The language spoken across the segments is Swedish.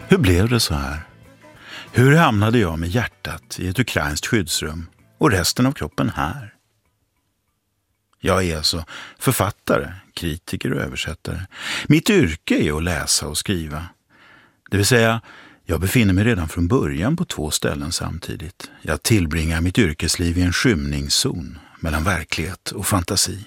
Hur blev det så här? Hur hamnade jag med hjärtat i ett ukrainskt skyddsrum och resten av kroppen här? Jag är alltså författare, kritiker och översättare. Mitt yrke är att läsa och skriva. Det vill säga, jag befinner mig redan från början på 2 ställen samtidigt. Jag tillbringar mitt yrkesliv i en skymningszon mellan verklighet och fantasi.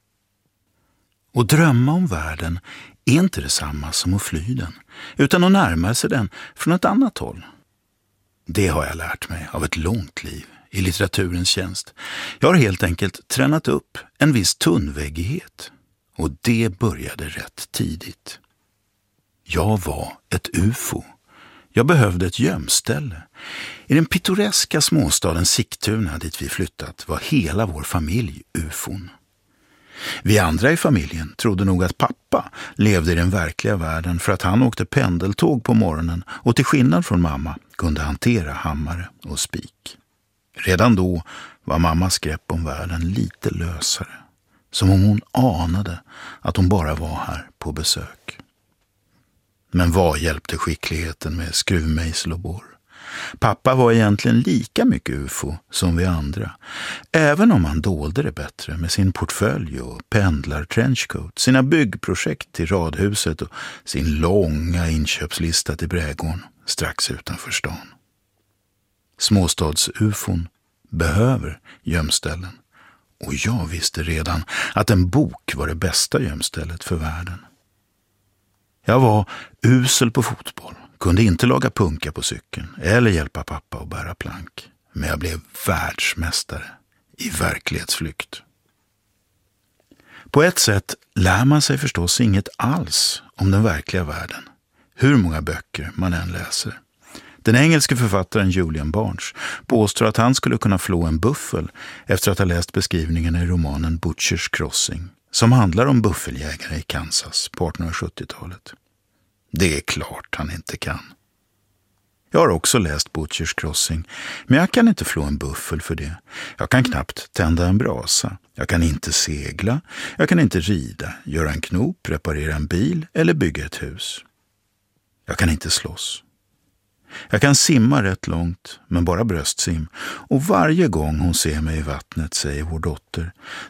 Och drömma om världen är inte detsamma som att fly den, utan att närma sig den från ett annat håll. Det har jag lärt mig av ett långt liv i litteraturens tjänst. Jag har helt enkelt tränat upp en viss tunnväggighet, och det började rätt tidigt. Jag var ett UFO. Jag behövde ett gömställe. I den pittoreska småstaden Sigtuna dit vi flyttat var hela vår familj UFOn. Vi andra i familjen trodde nog att pappa levde i den verkliga världen för att han åkte pendeltåg på morgonen och till skillnad från mamma kunde hantera hammare och spik. Redan då var mammas grepp om världen lite lösare, som om hon anade att hon bara var här på besök. Men vad hjälpte skickligheten med skruvmejsel och borr? Pappa var egentligen lika mycket UFO som vi andra, även om han dolde det bättre med sin portfölj och pendlar-trenchcoat, sina byggprojekt till radhuset och sin långa inköpslista till brädgården strax utanför stan. Småstads-UFOn behöver gömställen, och jag visste redan att en bok var det bästa gömstället för världen. Jag var usel på fotboll, kunde inte laga punka på cykeln eller hjälpa pappa att bära plank. Men jag blev världsmästare i verklighetsflykt. På ett sätt lär man sig förstås inget alls om den verkliga världen, hur många böcker man än läser. Den engelske författaren Julian Barnes påstår att han skulle kunna flå en buffel efter att ha läst beskrivningen i romanen Butcher's Crossing, som handlar om buffeljägare i Kansas på 1870-talet. Det är klart han inte kan. Jag har också läst Butcher's Crossing, men jag kan inte flå en buffel för det. Jag kan knappt tända en brasa. Jag kan inte segla, jag kan inte rida, göra en knop, reparera en bil eller bygga ett hus. Jag kan inte slåss. Jag kan simma rätt långt, men bara bröstsim. Och varje gång hon ser mig i vattnet säger vår dotter: